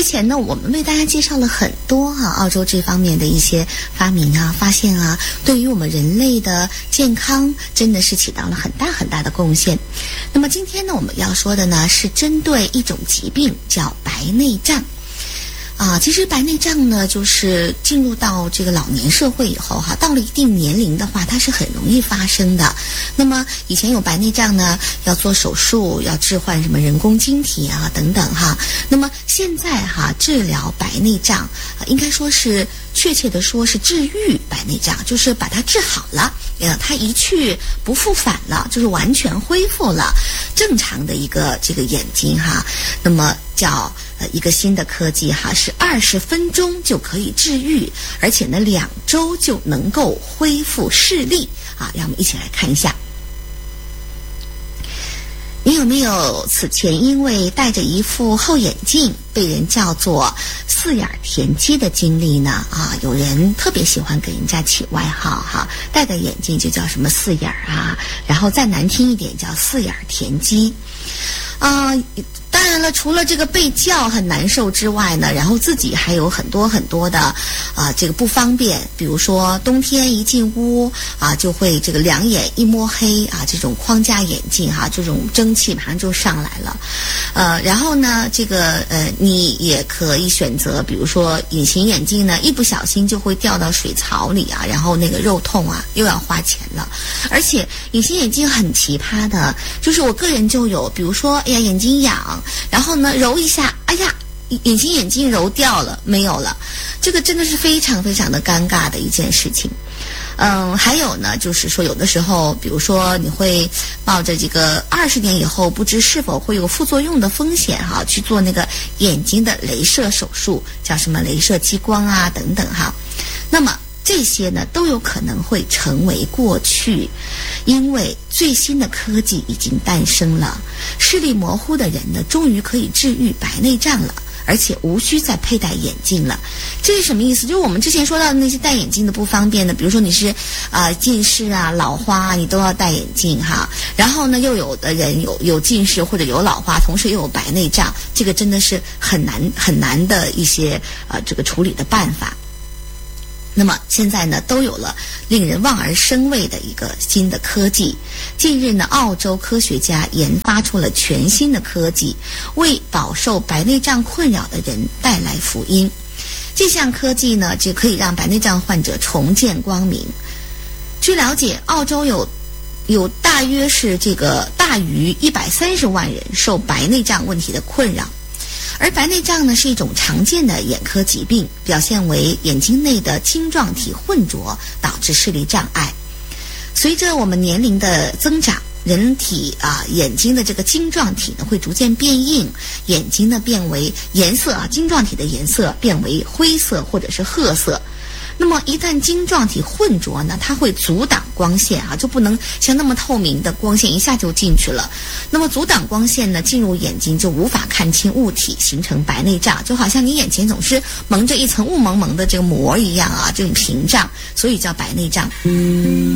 前呢，我们为大家介绍了很多澳洲这方面的一些发明啊、发现啊，对于我们人类的健康真的是起到了很大很大的贡献。那么今天呢，我们要说的呢是针对一种疾病，叫白内障。其实白内障呢，就是进入到这个老年社会以后到了一定年龄的话，它是很容易发生的。那么以前有白内障呢，要做手术，要置换什么人工晶体啊等等那么现在治疗白内障应该说是确切的说是治愈白内障，就是把它治好了，它一去不复返了，就是完全恢复了正常的一个这个眼睛那么叫一个新的科技是20分钟就可以治愈，而且呢2周就能够恢复视力让我们一起来看一下。你有没有此前因为戴着一副厚眼镜被人叫做四眼田鸡的经历呢？有人特别喜欢给人家起外号戴个眼镜就叫什么四眼然后再难听一点叫四眼田鸡。当然了，除了这个被叫很难受之外呢，然后自己还有很多很多的这个不方便，比如说冬天一进屋就会这个两眼一摸黑这种框架眼镜这种蒸汽马上就上来了。然后呢，这个你也可以选择，比如说隐形眼镜呢，一不小心就会掉到水槽里然后那个肉痛又要花钱了。而且隐形眼镜很奇葩的，就是我个人就有，比如说眼睛痒，然后呢揉一下，隐形眼镜揉掉了，没有了，这个真的是非常非常的尴尬的一件事情。还有呢，就是说有的时候，比如说你会抱着这个20年以后不知是否会有副作用的风险去做那个眼睛的雷射手术，叫什么雷射激光等等那么这些呢都有可能会成为过去，因为最新的科技已经诞生了，视力模糊的人呢终于可以治愈白内障了，而且无需再佩戴眼镜了。这是什么意思？就是我们之前说到的那些戴眼镜的不方便的，比如说你是近视老花你都要戴眼镜然后呢又有的人有近视或者有老花，同时又有白内障，这个真的是很难的一些这个处理的办法。那么现在呢都有了令人望而生畏的一个新的科技。近日呢，澳洲科学家研发出了全新的科技，为饱受白内障困扰的人带来福音。这项科技呢就可以让白内障患者重见光明。据了解，澳洲有大约是这个大于130万人受白内障问题的困扰。而白内障呢是一种常见的眼科疾病，表现为眼睛内的晶状体混浊，导致视力障碍。随着我们年龄的增长，人体眼睛的这个晶状体呢会逐渐变硬，眼睛呢变为颜色晶状体的颜色变为灰色或者是褐色。那么一旦晶状体混浊呢，它会阻挡光线就不能像那么透明的光线一下就进去了。那么阻挡光线呢进入眼睛，就无法看清物体，形成白内障，就好像你眼前总是蒙着一层雾蒙蒙的这个膜一样这种屏障，所以叫白内障。